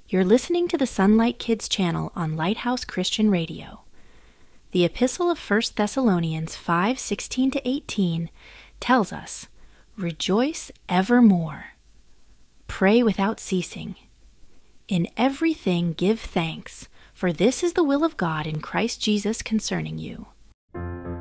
You're listening to the Sunlight Kids channel on Lighthouse Christian Radio. The epistle of 1 Thessalonians 5:16-18 tells us, "Rejoice evermore. Pray without ceasing. In everything give thanks, for this is the will of God in Christ Jesus concerning you."